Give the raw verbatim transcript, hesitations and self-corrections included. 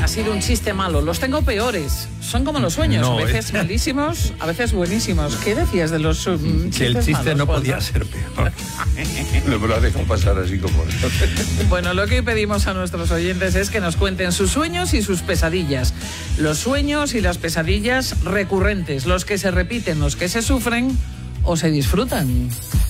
sido un chiste malo. Los tengo peores. Son como los sueños, No, a veces es... malísimos, a veces buenísimos. ¿Qué decías de los um, chistes Que el chiste malos, no Juanma? podía ser peor. No me lo ha dejado pasar así como... Bueno, lo que hoy pedimos a nuestros oyentes es que nos cuenten sus sueños y sus pesadillas. Los sueños y las pesadillas recurrentes, los que se repiten, los que se sufren o se disfrutan.